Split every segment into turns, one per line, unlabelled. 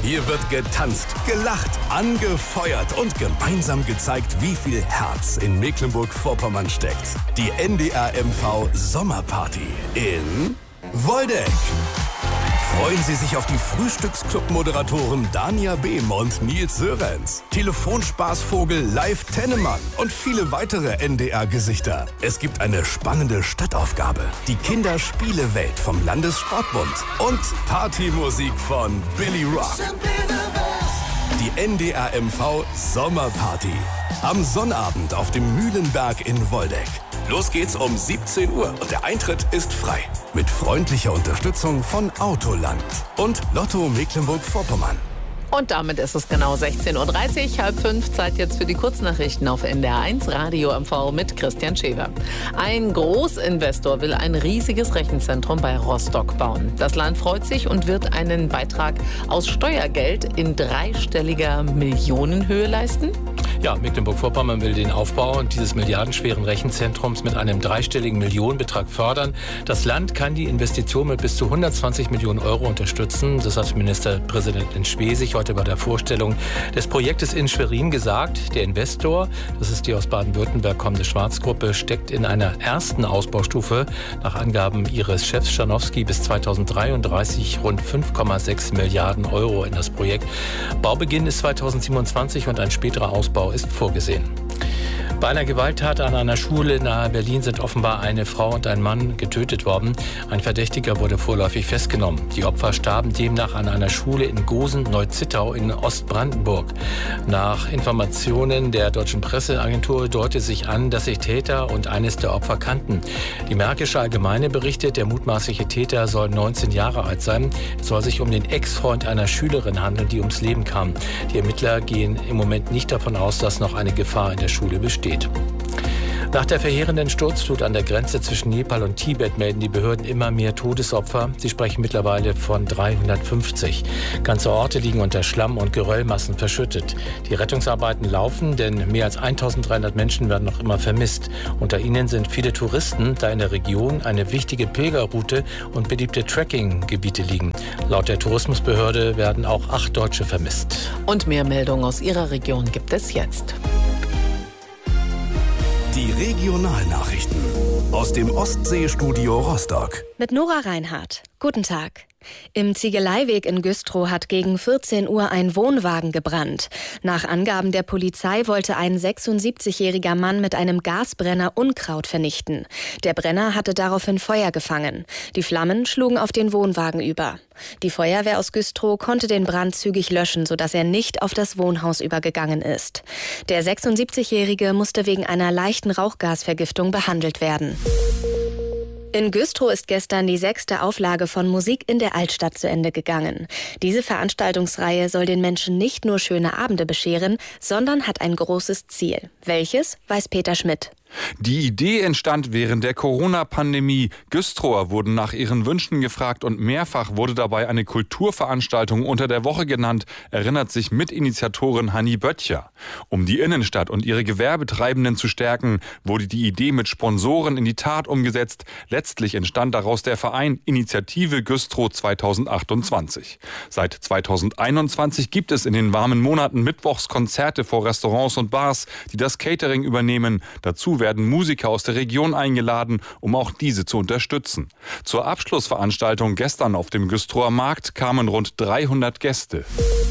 Hier wird getanzt, gelacht, angefeuert und gemeinsam gezeigt, wie viel Herz in Mecklenburg-Vorpommern steckt. Die NDR MV Sommerparty in Woldeck. Freuen Sie sich auf die Frühstücksclub-Moderatoren Dania Behm und Nils Sörenz, Telefonspaßvogel Live Tennemann und viele weitere NDR-Gesichter. Es gibt eine spannende Stadtaufgabe, die Kinderspielewelt vom Landessportbund und Partymusik von Billy Rock. Die NDR MV Sommerparty. Am Sonnabend auf dem Mühlenberg in Woldeck. Los geht's um 17 Uhr und der Eintritt ist frei. Mit freundlicher Unterstützung von Autoland und Lotto Mecklenburg-Vorpommern.
Und damit ist es genau 16.30 Uhr, 4:30, Zeit jetzt für die Kurznachrichten auf NDR1 Radio MV mit Christian Schewer. Ein Großinvestor will ein riesiges Rechenzentrum bei Rostock bauen. Das Land freut sich und wird einen Beitrag aus Steuergeld in dreistelliger Millionenhöhe leisten.
Ja, Mecklenburg-Vorpommern will den Aufbau dieses milliardenschweren Rechenzentrums mit einem dreistelligen Millionenbetrag fördern. Das Land kann die Investition mit bis zu 120 Millionen Euro unterstützen. Das hat Ministerpräsidentin Schwesig heute bei der Vorstellung des Projektes in Schwerin gesagt. Der Investor, das ist die aus Baden-Württemberg kommende Schwarz-Gruppe, steckt in einer ersten Ausbaustufe nach Angaben ihres Chefs Schanowski bis 2033 rund 5,6 Milliarden Euro in das Projekt. Baubeginn ist 2027 und ein späterer Ausbau ist vorgesehen. Bei einer Gewalttat an einer Schule nahe Berlin sind offenbar eine Frau und ein Mann getötet worden. Ein Verdächtiger wurde vorläufig festgenommen. Die Opfer starben demnach an einer Schule in Gosen-Neuzittau in Ostbrandenburg. Nach Informationen der deutschen Presseagentur deutet sich an, dass sich Täter und eines der Opfer kannten. Die Märkische Allgemeine berichtet, der mutmaßliche Täter soll 19 Jahre alt sein. Es soll sich um den Ex-Freund einer Schülerin handeln, die ums Leben kam. Die Ermittler gehen im Moment nicht davon aus, dass noch eine Gefahr in der Schule besteht. Nach der verheerenden Sturzflut an der Grenze zwischen Nepal und Tibet melden die Behörden immer mehr Todesopfer. Sie sprechen mittlerweile von 350. Ganze Orte liegen unter Schlamm und Geröllmassen verschüttet. Die Rettungsarbeiten laufen, denn mehr als 1300 Menschen werden noch immer vermisst. Unter ihnen sind viele Touristen, da in der Region eine wichtige Pilgerroute und beliebte Trekkinggebiete liegen. Laut der Tourismusbehörde werden auch 8 Deutsche vermisst.
Und mehr Meldungen aus Ihrer Region gibt es jetzt.
Die Regionalnachrichten aus dem Ostseestudio Rostock.
Mit Nora Reinhardt. Guten Tag. Im Ziegeleiweg in Güstrow hat gegen 14 Uhr ein Wohnwagen gebrannt. Nach Angaben der Polizei wollte ein 76-jähriger Mann mit einem Gasbrenner Unkraut vernichten. Der Brenner hatte daraufhin Feuer gefangen. Die Flammen schlugen auf den Wohnwagen über. Die Feuerwehr aus Güstrow konnte den Brand zügig löschen, sodass er nicht auf das Wohnhaus übergegangen ist. Der 76-jährige musste wegen einer leichten Rauchgasvergiftung behandelt werden. In Güstrow ist gestern die 6. Auflage von Musik in der Altstadt zu Ende gegangen. Diese Veranstaltungsreihe soll den Menschen nicht nur schöne Abende bescheren, sondern hat ein großes Ziel. Welches, weiß Peter Schmidt.
Die Idee entstand während der Corona-Pandemie. Güstrower wurden nach ihren Wünschen gefragt und mehrfach wurde dabei eine Kulturveranstaltung unter der Woche genannt, erinnert sich Mitinitiatorin Hanni Böttcher. Um die Innenstadt und ihre Gewerbetreibenden zu stärken, wurde die Idee mit Sponsoren in die Tat umgesetzt. Letztlich entstand daraus der Verein Initiative Güstrow 2028. Seit 2021 gibt es in den warmen Monaten mittwochs Konzerte vor Restaurants und Bars, die das Catering übernehmen. Dazu werden Musiker aus der Region eingeladen, um auch diese zu unterstützen. Zur Abschlussveranstaltung gestern auf dem Güstrower Markt kamen rund 300 Gäste.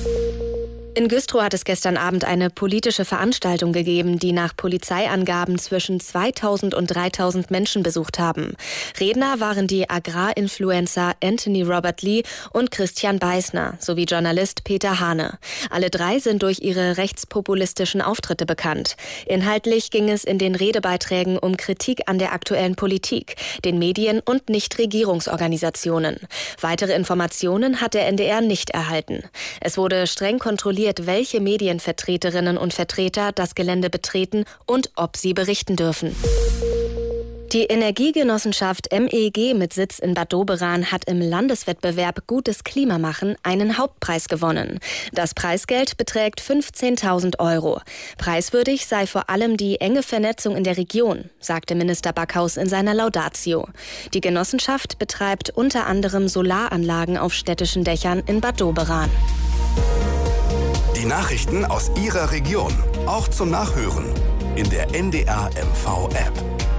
In Güstrow hat es gestern Abend eine politische Veranstaltung gegeben, die nach Polizeiangaben zwischen 2000 und 3000 Menschen besucht haben. Redner waren die Agrarinfluencer Anthony Robert Lee und Christian Beißner sowie Journalist Peter Hane. Alle 3 sind durch ihre rechtspopulistischen Auftritte bekannt. Inhaltlich ging es in den Redebeiträgen um Kritik an der aktuellen Politik, den Medien und Nichtregierungsorganisationen. Weitere Informationen hat der NDR nicht erhalten. Es wurde streng kontrolliert, welche Medienvertreterinnen und Vertreter das Gelände betreten und ob sie berichten dürfen. Die Energiegenossenschaft MEG mit Sitz in Bad Doberan hat im Landeswettbewerb Gutes Klima machen einen Hauptpreis gewonnen. Das Preisgeld beträgt 15.000 Euro. Preiswürdig sei vor allem die enge Vernetzung in der Region, sagte Minister Backhaus in seiner Laudatio. Die Genossenschaft betreibt unter anderem Solaranlagen auf städtischen Dächern in Bad Doberan.
Die Nachrichten aus Ihrer Region, auch zum Nachhören in der NDR MV App.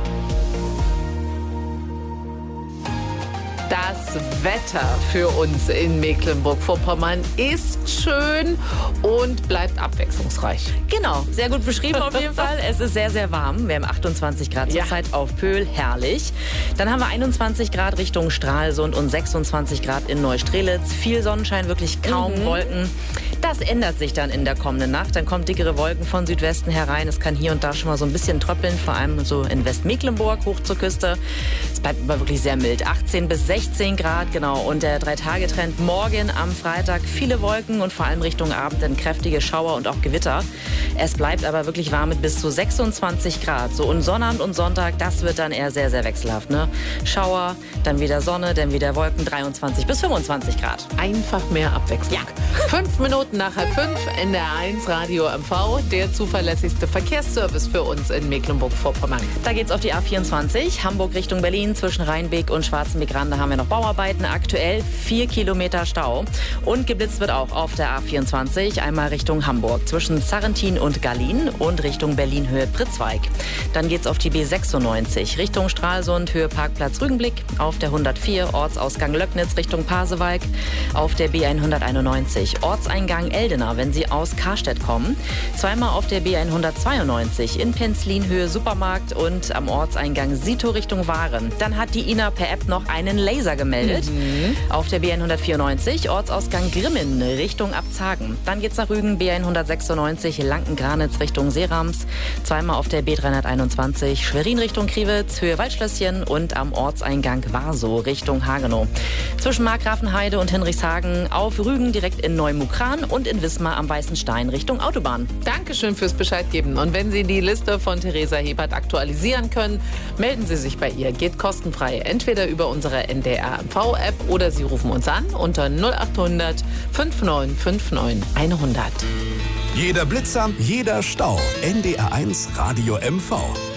Das Wetter für uns in Mecklenburg-Vorpommern ist schön und bleibt abwechslungsreich.
Genau, sehr gut beschrieben auf jeden Fall. Es ist sehr, sehr warm. Wir haben 28 Grad zurzeit auf Pöhl, herrlich. Dann haben wir 21 Grad Richtung Stralsund und 26 Grad in Neustrelitz. Viel Sonnenschein, wirklich kaum Wolken. Das ändert sich dann in der kommenden Nacht. Dann kommen dickere Wolken von Südwesten herein. Es kann hier und da schon mal so ein bisschen tröppeln, vor allem so in Westmecklenburg hoch zur Küste. Es bleibt aber wirklich sehr mild. 18 bis 16 Grad, genau. Und der 3-Tage-Trend morgen am Freitag. Viele Wolken und vor allem Richtung Abend dann kräftige Schauer und auch Gewitter. Es bleibt aber wirklich warm mit bis zu 26 Grad. So, und Sonnabend und Sonntag, das wird dann eher sehr, sehr wechselhaft. Ne? Schauer, dann wieder Sonne, dann wieder Wolken, 23 bis 25 Grad.
Einfach mehr Abwechslung. Ja. 5 Minuten nach 4:30, NDR1 Radio MV, der zuverlässigste Verkehrsservice für uns in Mecklenburg-Vorpommern.
Da geht's auf die A24, Hamburg Richtung Berlin. Zwischen Rheinbeek und Schwarzenbeek-Rande haben wir noch Bauarbeiten. Aktuell 4 Kilometer Stau. Und geblitzt wird auch auf der A24, einmal Richtung Hamburg. Zwischen Sarrentin und Gallien und Richtung Berlin Höhe Pritzweig. Dann geht's auf die B96, Richtung Stralsund, Höhe Parkplatz Rügenblick. Auf der 104, Ortsausgang Löcknitz Richtung Pasewalk. Auf der B191, Ortseingang Eldena, wenn Sie aus Karstedt kommen. Zweimal auf der B192 in Penzlin Höhe Supermarkt und am Ortseingang Sito Richtung Waren. Dann hat die Ina per App noch einen Laser gemeldet. Auf der B194 Ortsausgang Grimmen Richtung Abzagen. Dann geht's nach Rügen, B196 Lankengranitz Richtung Seerams. Zweimal auf der B321 Schwerin Richtung Kriwitz, Höhe Waldschlösschen und am Ortseingang Warsow Richtung Hagenow. Zwischen Markgrafenheide und Hinrichshagen auf Rügen direkt in Neumukran und in Wismar am Weißen Stein Richtung Autobahn.
Dankeschön fürs Bescheid geben. Und wenn Sie die Liste von Theresa Hebert aktualisieren können, melden Sie sich bei ihr. Geht kostenfrei. Entweder über unsere NDR MV-App oder Sie rufen uns an unter 0800 5959 100.
Jeder Blitzer, jeder Stau. NDR1 Radio MV.